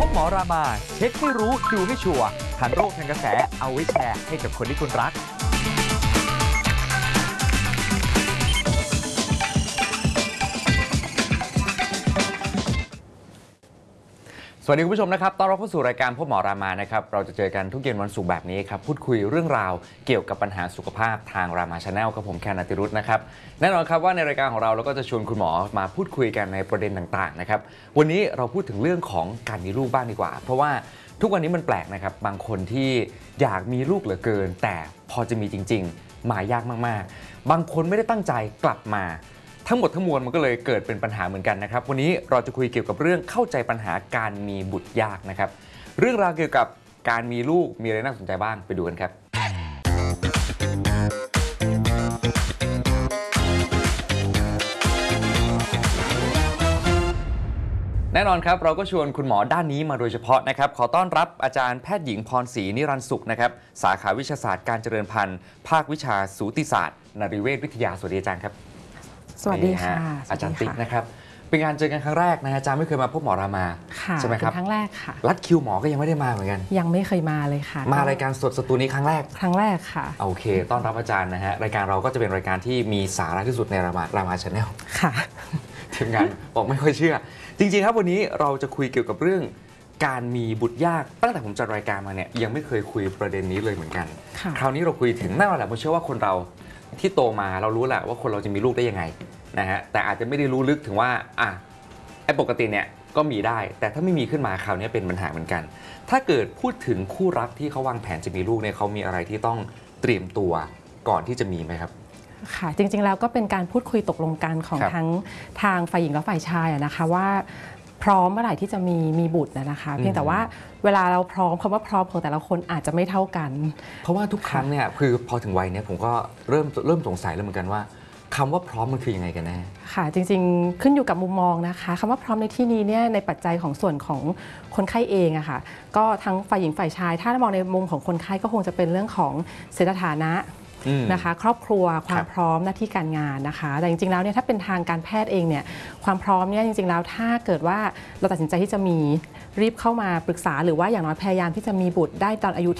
หมอรามาเช็คให้รู้ดูให้ชัวร์ทันโรคทันกระแสเอาไว้แชร์ให้กับคนที่คุณรักสวัสดีคุณผู้ชมนะครับต้อนรับเข้าสู่รายการพบหมอรามานะครับเราจะเจอกันทุกเย็นวันศุกร์แบบนี้ครับพูดคุยเรื่องราวเกี่ยวกับปัญหาสุขภาพทางรามาชาแนลกับผมแคนนาติรุธนะครับแน่นอนครับว่าในรายการของเราก็จะชวนคุณหมอมาพูดคุยกันในประเด็นต่างๆนะครับวันนี้เราพูดถึงเรื่องของการมีลูกบ้างดีกว่าเพราะว่าทุกวันนี้มันแปลกนะครับบางคนที่อยากมีลูกเหลือเกินแต่พอจะมีจริงๆมายากมากๆบางคนไม่ได้ตั้งใจกลับมาทั้งหมดทั้งมวลมันก็เลยเกิดเป็นปัญหาเหมือนกันนะครับวันนี้เราจะคุยเกี่ยวกับเรื่องเข้าใจปัญหาการมีบุตรยากนะครับเรื่องราวเกี่ยวกับการมีลูกมีอะไรน่าสนใจบ้างไปดูกันครับแน่นอนครับเราก็ชวนคุณหมอด้านนี้มาโดยเฉพาะนะครับขอต้อนรับอาจารย์แพทย์หญิงพรศรีนิรันดร์สุขนะครับสาขาวิชาศาสตร์การเจริญพันธุ์ภาควิชาสูติศาสตร์นรีเวชวิทยาสวัสดีอาจารย์ครับสวัสดีค่ะอาจารย์ติ๊กนะครับเป็นการเจอกันครั้งแรกนะอาจารย์ไม่เคยมาพบหมอรามาใช่ไหมครับครั้งแรกค่ะรัดคิวหมอก็ยังไม่ได้มาเหมือนกันยังไม่เคยมาเลยค่ะมารายการสดสตูนี้ครั้งแรกค่ะโอเคต้อนรับอาจารย์นะฮะรายการเราก็จะเป็นรายการที่มีสาระที่สุดในรามาชาแนลค่ะทีมงานบอกไม่ค่อยเชื่อจริงๆครับวันนี้เราจะคุยเกี่ยวกับเรื่องการมีบุตรยากตั้งแต่ผมจัดรายการมาเนี่ยยังไม่เคยคุยประเด็นนี้เลยเหมือนกันคราวนี้เราคุยถึงแน่นอนแหละผมเชื่อว่าคนเราที่โตมาเรารู้แหละว่าคนเราจะมีลูกได้ยังไงนะฮะแต่อาจจะไม่ได้รู้ลึกถึงว่าไอ้ปกติเนี่ยก็มีได้แต่ถ้าไม่มีขึ้นมาคราวนี้เป็นปัญหาเหมือนกันถ้าเกิดพูดถึงคู่รักที่เขาวางแผนจะมีลูกเนี่ยเขามีอะไรที่ต้องเตรียมตัวก่อนที่จะมีไหมครับค่ะจริงๆแล้วก็เป็นการพูดคุยตกลงกันของทั้งทางฝ่ายหญิงและฝ่ายชายนะคะว่าพร้อมเมื่อไหร่ที่จะมีบุตรนะคะเพียงแต่ว่าเวลาเราพร้อมคำว่าพร้อมของแต่ละคนอาจจะไม่เท่ากันเพราะว่าทุกครั้งเนี่ยคือพอถึงวัยเนี่ยผมก็เริ่มสงสัยแล้วเหมือนกันว่าคำว่าพร้อมมันคือยังไงกันแน่ค่ะจริงๆขึ้นอยู่กับมุมมองนะคะคำว่าพร้อมในที่นี้เนี่ยในปัจจัยของส่วนของคนไข้เองอะค่ะก็ทั้งฝ่ายหญิงฝ่ายชายถ้ามองในมุมของคนไข้ก็คงจะเป็นเรื่องของเศรษฐฐานะนะคะครอบครัวความพร้อมหน้าที่การงานนะคะแต่จริงๆแล้วเนี่ยถ้าเป็นทางการแพทย์เองเนี่ยความพร้อมเนี่ยจริงๆแล้วถ้าเกิดว่าเราตัดสินใจที่จะมีรีบเข้ามาปรึกษาหรือว่าอย่างน้อยพยายามที่จะมีบุตรได้ตอนอายุ